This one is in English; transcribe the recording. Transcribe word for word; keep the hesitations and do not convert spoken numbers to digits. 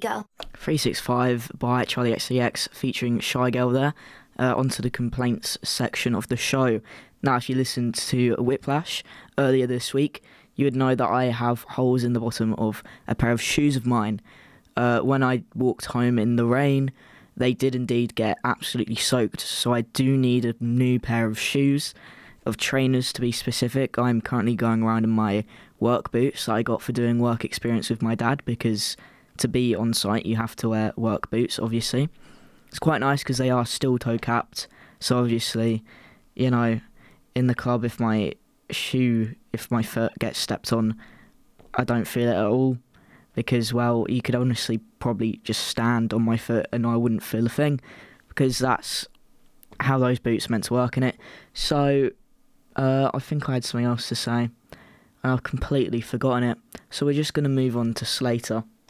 Girl. three sixty-five by Charlie X C X featuring Shy Girl there. Uh, onto the complaints section of the show. Now, if you listened to Whiplash earlier this week, you would know that I have holes in the bottom of a pair of shoes of mine. Uh, when I walked home in the rain, they did indeed get absolutely soaked, so I do need a new pair of shoes, of trainers to be specific. I'm currently going around in my work boots that I got for doing work experience with my dad, because to be on site you have to wear work boots, obviously. It's quite nice because they are steel toe capped, so obviously, you know, in the club, if my shoe, if my foot gets stepped on, I don't feel it at all, because, well, you could honestly probably just stand on my foot and I wouldn't feel a thing, because that's how those boots are meant to work in it. So, uh, I think I had something else to say, and I've completely forgotten it, so we're just going to move on to Slater.